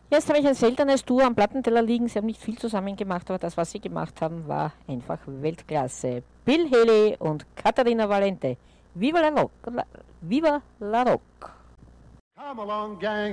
Jetzt habe ich ein seltenes Duo am Plattenteller liegen. Sie haben nicht viel zusammen gemacht, aber das, was sie gemacht haben, war einfach Weltklasse. Bill Haley und Katharina Valente. Viva la Rock! Viva la Rock! Come along, gang.